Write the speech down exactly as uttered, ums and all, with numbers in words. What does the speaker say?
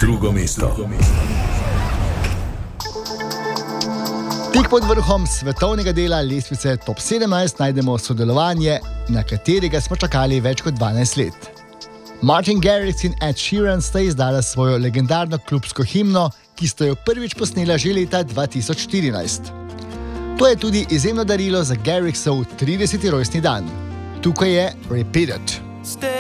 Drugo mesto. Tik pod vrhom svetovnega dela lestvice top sedemnajst najdemo sodelovanje, na katerega smo čakali več kot dvanajst let. Martin Garrix in Ed Sheeran sta izdala svojo legendarno klubsko himno, ki sta jo prvič posnela že leta dva tisoč štirinajst. To je tudi izjemno darilo za Garrixov trideseti rojstni dan. Tukaj je Repeat It.